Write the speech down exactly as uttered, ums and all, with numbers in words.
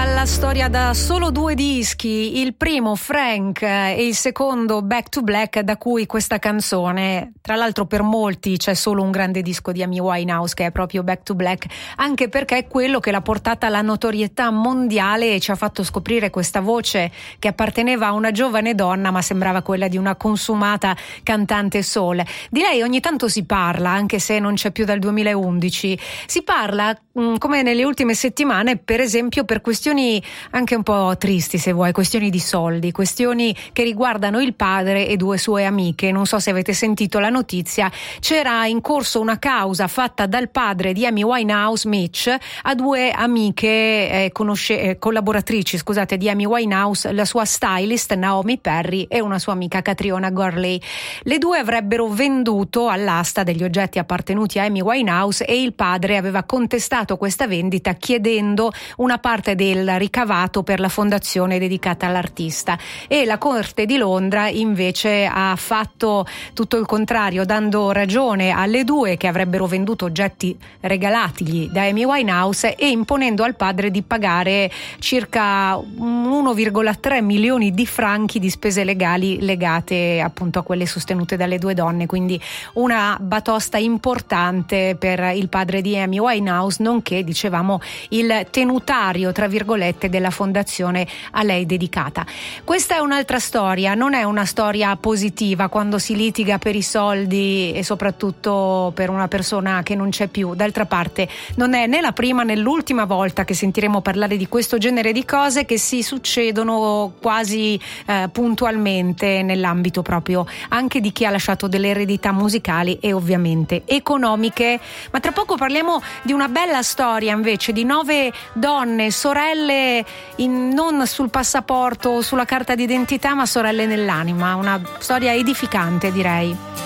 dalla storia da solo due dischi, il primo Frank e il secondo Back to Black, da cui questa canzone. Tra l'altro per molti c'è solo un grande disco di Amy Winehouse che è proprio Back to Black, anche perché è quello che l'ha portata alla notorietà mondiale e ci ha fatto scoprire questa voce che apparteneva a una giovane donna ma sembrava quella di una consumata cantante soul. Di lei ogni tanto si parla, anche se non c'è più dal duemilaundici, si parla mh, come nelle ultime settimane, per esempio per questioni anche un po' tristi, se vuoi, questioni di soldi, questioni che riguardano il padre e due sue amiche. Non so se avete sentito la notizia, c'era in corso una causa fatta dal padre di Amy Winehouse, Mitch, a due amiche eh, conosce- eh, collaboratrici scusate di Amy Winehouse, la sua stylist Naomi Perry e una sua amica Catriona Gurley. Le due avrebbero venduto all'asta degli oggetti appartenuti a Amy Winehouse e il padre aveva contestato questa vendita chiedendo una parte del ricavato per la fondazione dedicata all'artista, e la Corte di Londra invece ha fatto tutto il contrario, dando ragione alle due che avrebbero venduto oggetti regalatigli da Amy Winehouse e imponendo al padre di pagare circa uno virgola tre milioni di franchi di spese legali legate appunto a quelle sostenute dalle due donne, quindi una batosta importante per il padre di Amy Winehouse, nonché, dicevamo, il tenutario tra virgolette della fondazione a lei dedicata. Questa è un'altra storia, non è una storia positiva quando si litiga per i soldi e soprattutto per una persona che non c'è più. D'altra parte non è né la prima né l'ultima volta che sentiremo parlare di questo genere di cose che si succedono quasi eh, puntualmente nell'ambito proprio anche di chi ha lasciato delle eredità musicali e ovviamente economiche. Ma tra poco parliamo di una bella storia invece di nove donne, sorelle in, non sul passaporto o sulla carta d'identità, ma sorelle nell'anima, una storia edificante, direi.